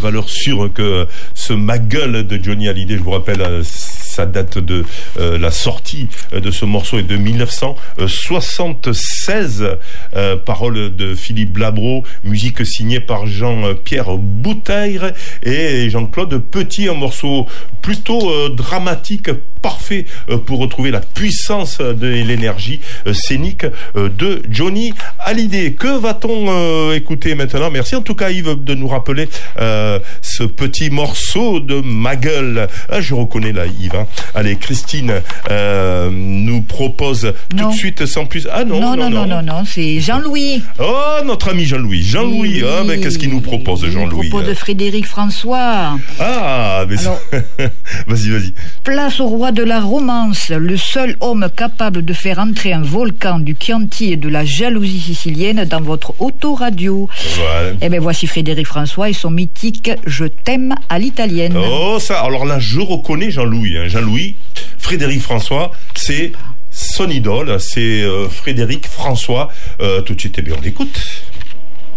valeur sûre que ce Ma Gueule de Johnny Hallyday. Je vous rappelle, ça date de la sortie de ce morceau est de 1976. Paroles de Philippe Blabreau, musique signée par Jean-Pierre Bouteille et Jean-Claude Petit. Un morceau plutôt dramatique, parfait pour retrouver la puissance et l'énergie scénique de Johnny Hallyday. Que va-t-on écouter maintenant? Merci en tout cas Yves de nous rappeler ce petit morceau de Ma Gueule. Je reconnais là Yves. Allez, Christine nous propose tout de suite sans plus. Ah non, non, c'est Jean-Louis. Oh, notre ami Jean-Louis. Jean-Louis, mais qu'est-ce qu'il nous propose, Jean-Louis? Il propose de Frédéric François. Ah, mais alors, vas-y. Place au roi de la romance, le seul homme capable de faire entrer un volcan du Chianti et de la jalousie sicilienne dans votre autoradio. Voilà. Eh bien, voici Frédéric François et son mythique Je t'aime à l'italienne. Oh, ça, alors là, je reconnais Jean-Louis. Jean-Louis, Frédéric François, c'est son idole, c'est Frédéric François. Tout de suite, eh bien, on l'écoute.